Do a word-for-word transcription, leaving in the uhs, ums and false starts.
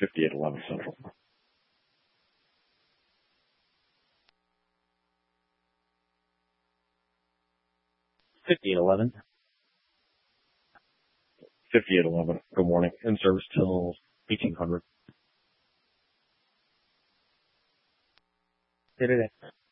fifty-eight eleven Central. fifty-eight eleven. fifty-eight eleven. Good morning. In service till eighteen hundred. Say it again.